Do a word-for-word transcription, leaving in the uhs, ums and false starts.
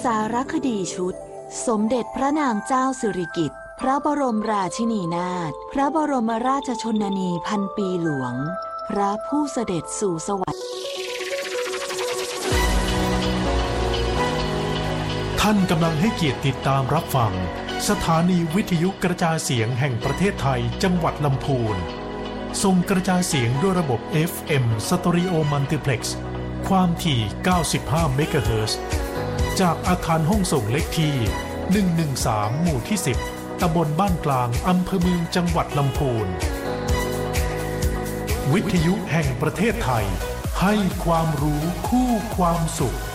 สารคดีชุดสมเด็จพระนางเจ้าสิริกิติ์พระบรมราชินีนาถพระบรมราชชนนีพันปีหลวงพระผู้เสด็จสู่สวรรค์ท่านกำลังให้เกียรติติดตามรับฟังสถานีวิทยุกระจายเสียงแห่งประเทศไทยจังหวัดลำพูนส่งกระจายเสียงด้วยระบบ เอฟ เอ็ม Stereo Multiplex ความถี่ เก้าสิบห้า เมกะเฮิรตซ์ จากอาคารห้องส่งเล็กที่ หนึ่งหนึ่งสาม หมู่ที่ สิบ ตำบลบ้านกลางอำเภอเมืองจังหวัดลำพูนวิทยุแห่งประเทศไทยให้ความรู้คู่ความสุข